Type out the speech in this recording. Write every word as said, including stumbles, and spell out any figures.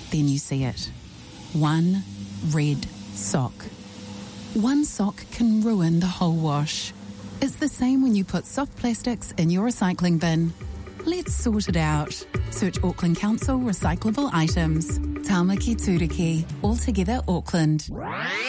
then you see it. One red sock. One sock can ruin the whole wash. It's the same when you put soft plastics in your recycling bin. Let's sort it out. Search Auckland Council recyclable items. Tāmaki Turiki, all together Auckland.